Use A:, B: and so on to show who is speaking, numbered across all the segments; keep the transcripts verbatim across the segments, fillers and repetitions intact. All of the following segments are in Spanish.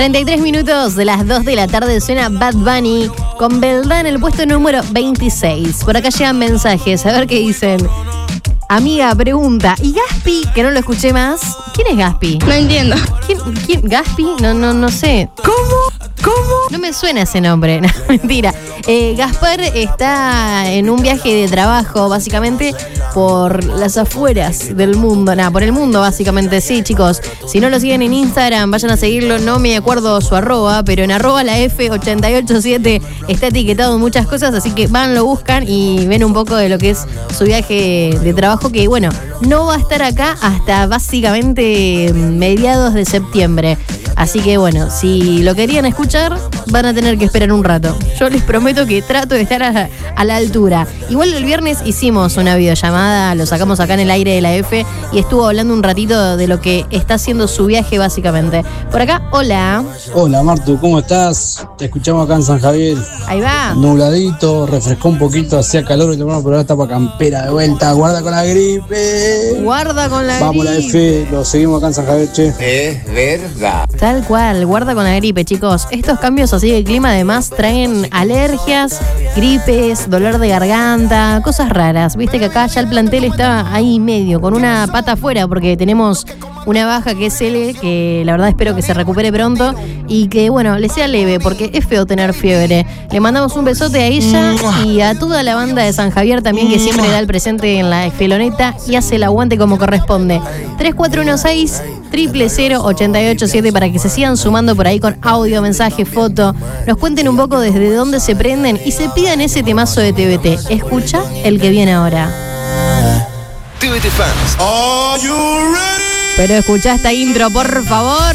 A: treinta y tres minutos de las dos de la tarde suena Bad Bunny con Belda en el puesto número veintiséis. Por acá llegan mensajes, a ver qué dicen. Amiga pregunta, ¿y Gaspi? Que no lo escuché más. ¿Quién es Gaspi?
B: No entiendo.
A: ¿Quién? quién? ¿Gaspi? No, no, no sé. ¿Cómo? ¿Cómo? No me suena ese nombre, no, mentira. Eh, Gaspar está en un viaje de trabajo, básicamente, por las afueras del mundo. Nada, por el mundo, básicamente. Sí, chicos, si no lo siguen en Instagram, vayan a seguirlo. No me acuerdo su arroba, pero en arroba la F ochenta y ocho siete está etiquetado en muchas cosas, así que van, lo buscan y ven un poco de lo que es su viaje de trabajo, que bueno, no va a estar acá hasta básicamente mediados de septiembre. Así que bueno, si lo querían escuchar, van a tener que esperar un rato. Yo les prometo que trato de estar a, a la altura. Igual el viernes hicimos una videollamada, lo sacamos acá en el aire de la F y estuvo hablando un ratito de lo que está haciendo su viaje básicamente. Por acá, hola.
C: Hola Martu, ¿cómo estás? Te escuchamos acá en San Javier.
A: Ahí va.
C: Nubladito, refrescó un poquito, hacía calor, pero ahora está para campera de vuelta. Guarda con la gripe.
A: Guarda con la
C: Vamos
A: gripe.
C: Vamos la F, lo seguimos acá en San Javier, che.
D: Es verdad.
A: Tal cual, guarda con la gripe, chicos. Estos cambios así de clima además traen alergias, gripes, dolor de garganta, cosas raras. Viste que acá ya el plantel está ahí medio, con una pata afuera, porque tenemos una baja que es L, que la verdad espero que se recupere pronto y que, bueno, le sea leve, porque es feo tener fiebre. Le mandamos un besote a ella y a toda la banda de San Javier también, que siempre da el presente en la esfeloneta y hace el aguante como corresponde. tres cuatro uno seis, cero cero cero, ocho ocho siete para que se sigan sumando por ahí con audio, mensaje, foto. Nos cuenten un poco desde dónde se prenden y se pidan ese temazo de T V T. Escucha el que viene ahora.
D: T V T Fans. Are you ready?
A: Pero escuchá esta intro, por favor.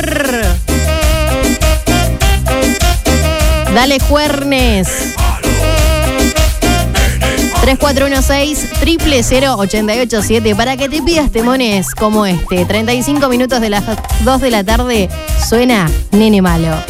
A: Dale, Juernes. tres cuatro uno seis, cero cero cero, ocho ocho siete para que te pidas temones como este. treinta y cinco minutos de las dos de la tarde suena Nene Malo.